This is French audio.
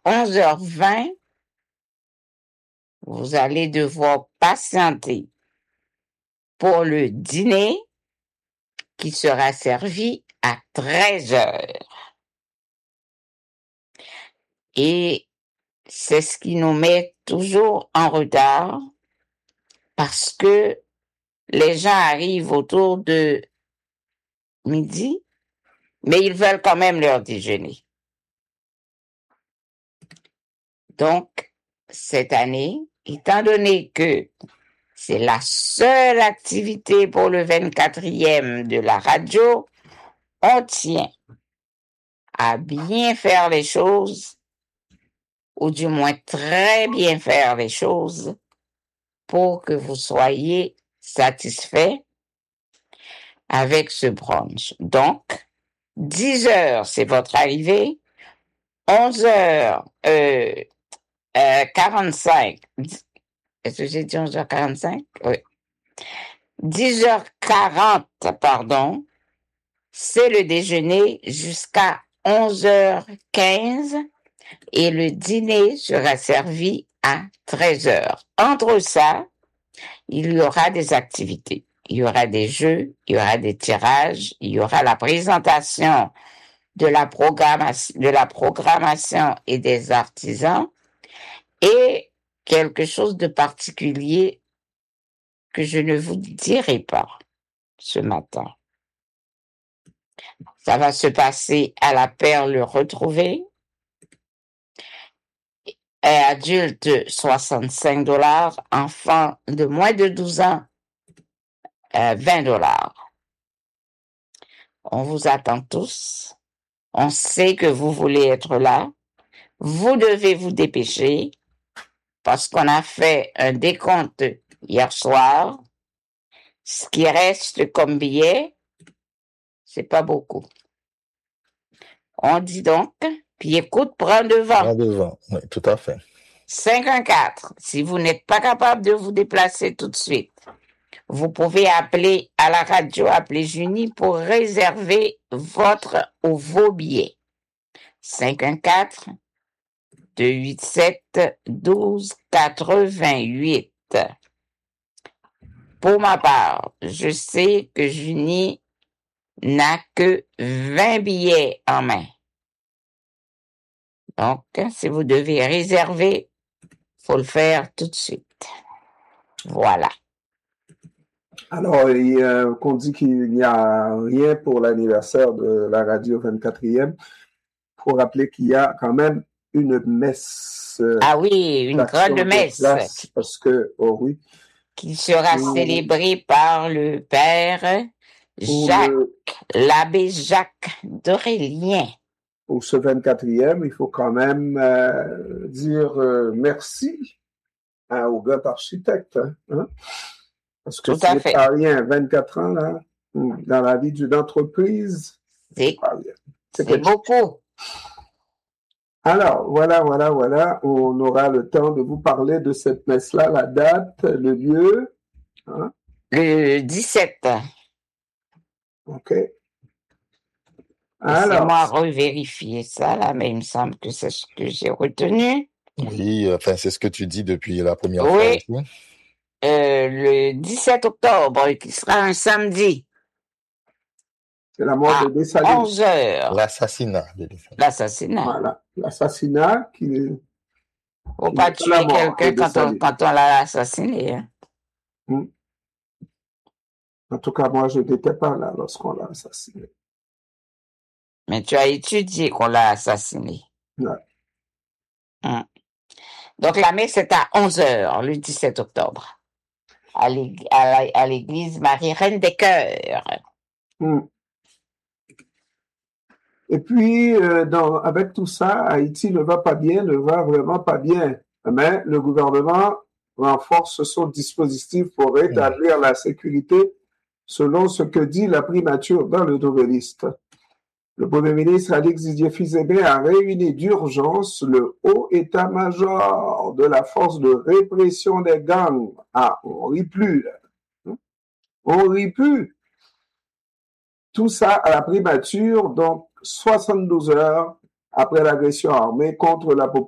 11h20, vous allez devoir patienter pour le dîner qui sera servi à 13h. Et c'est ce qui nous met toujours en retard parce que les gens arrivent autour de midi, mais ils veulent quand même leur déjeuner. Donc, cette année, étant donné que c'est la seule activité pour le 24e de la radio, on tient à bien faire les choses, ou du moins très bien faire les choses, pour que vous soyez satisfaits avec ce brunch. Donc, 10h, c'est votre arrivée. 11h45. Est-ce que j'ai dit 11h45? Oui. 10h40, pardon. C'est le déjeuner jusqu'à 11h15 et le dîner sera servi à 13h. Entre ça, il y aura des activités. Il y aura des jeux, il y aura des tirages, il y aura la présentation de la programmation et des artisans et quelque chose de particulier que je ne vous dirai pas ce matin. Ça va se passer à la Perle Retrouvée. Adulte, $65. Enfant de moins de 12 ans, $20. On vous attend tous. On sait que vous voulez être là. Vous devez vous dépêcher parce qu'on a fait un décompte hier soir. Ce qui reste comme billet, c'est pas beaucoup. On dit donc, puis écoute, prends devant. Prends devant, oui, tout à fait. 514. Si vous n'êtes pas capable de vous déplacer tout de suite, vous pouvez appeler à la radio, appeler Junie pour réserver votre ou vos billets. 514-287-1288. Pour ma part, je sais que Junie n'a que 20 billets en main. Donc, si vous devez réserver, faut le faire tout de suite. Voilà. Alors, qu'on dit qu'il n'y a rien pour l'anniversaire de la radio 24e. Il faut rappeler qu'il y a quand même une messe. Ah oui, une grande messe. Parce que, oh oui. Qui sera célébrée par le père Jacques, l'abbé Jacques d'Aurélien. Pour ce 24e, il faut quand même dire merci au grand architecte. Hein? Parce que c'est pas rien, 24 ans là, dans la vie d'une entreprise, c'est beaucoup. Alors, voilà, on aura le temps de vous parler de cette messe-là, la date, le lieu. Hein? Le 17. OK. Laissez-moi revérifier ça, là, mais il me semble que c'est ce que j'ai retenu. Oui, enfin, c'est ce que tu dis depuis la première fois aussi. Oui. Le 17 octobre, qui sera un samedi. C'est la mort de Dessalines. 11h. L'assassinat de Dessalines. L'assassinat. Voilà, l'assassinat qui... Faut pas tuer quelqu'un quand on l'a assassiné. Hein. En tout cas, moi, je n'étais pas là lorsqu'on l'a assassiné. Mais tu as étudié qu'on l'a assassiné. Ouais. Donc, la messe est à 11h, le 17 octobre, à l'église Marie-Reine des Cœurs. Et puis, avec tout ça, Haïti ne va vraiment pas bien. Mais le gouvernement renforce son dispositif pour rétablir la sécurité selon ce que dit la primature dans le nouvelliste. Le Premier ministre Alix Didier Fils-Aimé a réuni d'urgence le haut état-major de la force de répression des gangs. Ah, on rit plus, là. On rit plus. Tout ça à la primature, donc 72 heures après l'agression armée contre la population.